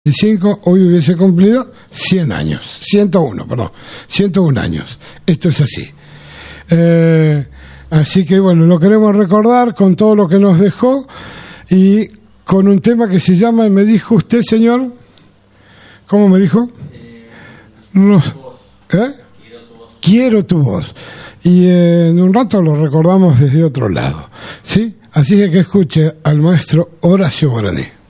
hoy hubiese cumplido 100 años. 101, perdón. 101 años. Esto es así. Así que bueno, lo queremos recordar con todo lo que nos dejó y con un tema que se llama, me dijo usted, señor, ¿cómo me dijo? Quiero tu voz. Y en un rato lo recordamos desde otro lado, ¿sí? Así que escuche al maestro Horacio Guaraní.